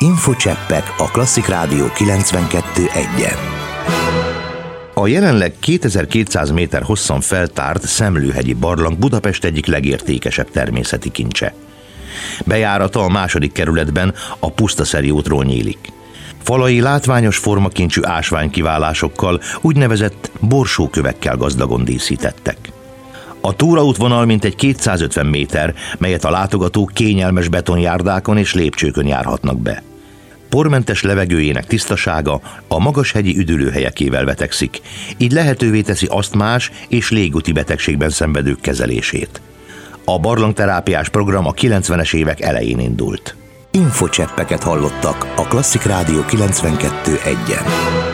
Infocseppek a Klasszik Rádió 92.1-en. A jelenleg 2200 méter hosszan feltárt Szemlőhegyi barlang Budapest egyik legértékesebb természeti kincse. Bejárata a második kerületben, a Pusztaszeri útról nyílik. Falai látványos formakincsű ásványkiválásokkal, úgynevezett borsókövekkel gazdagon díszítettek. A túraútvonal mintegy 250 méter, melyet a látogatók kényelmes betonjárdákon és lépcsőkön járhatnak be. Pormentes levegőjének tisztasága a magashegyi üdülőhelyekével vetekszik, így lehetővé teszi asztmás és légúti betegségben szenvedők kezelését. A barlangterápiás program a 90-es évek elején indult. Infocseppeket hallottak a Klasszik Rádió 92.1-en.